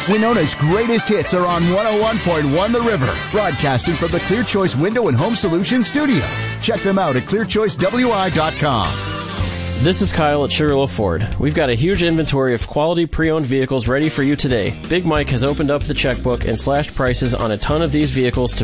Winona's greatest hits are on 101.1 The River, broadcasting from the Clear Choice Window and Home Solutions studio. Check them out at clearchoicewi.com. This is Kyle at Sugarloaf Ford. We've got a huge inventory of quality pre-owned vehicles ready for you today. Big Mike has opened up the checkbook and slashed prices on a ton of these vehicles to